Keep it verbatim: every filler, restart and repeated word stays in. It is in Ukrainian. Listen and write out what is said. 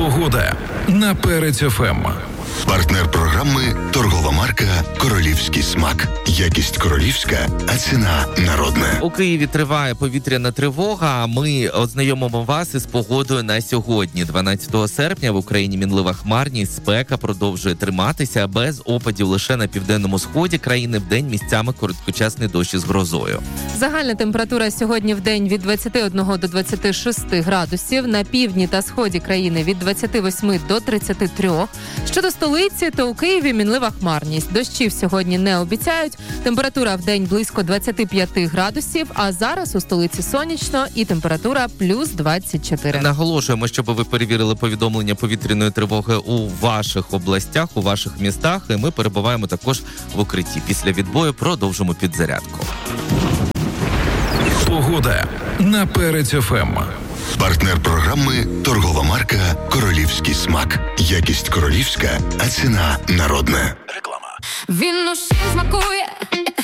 Погода на Перець еф ем. Партнер програми – торгова марка «Королівський смак». Якість королівська, а ціна народна. У Києві триває повітряна тривога, а ми ознайомимо вас із погодою на сьогодні. дванадцятого серпня в Україні мінлива хмарність, спека продовжує триматися, без опадів лише на південному сході країни, вдень місцями короткочасний дощ із грозою. Загальна температура сьогодні в день від двадцяти одного до двадцяти шести градусів, на півдні та сході країни від двадцяти восьми до тридцяти трьох. Щодо столиці, то у Києві мінлива хмарність. Дощів сьогодні не обіцяють. Температура в день близько двадцяти п'яти градусів, а зараз у столиці сонячно і температура плюс двадцять чотири. Наголошуємо, щоб ви перевірили повідомлення повітряної тривоги у ваших областях, у ваших містах, і ми перебуваємо також в укритті. Після відбою продовжимо підзарядку. Погода на Перець еф ем. Партнер програми – торгова марка «Королівський смак». Якість королівська, а ціна народна. Він усім смакує,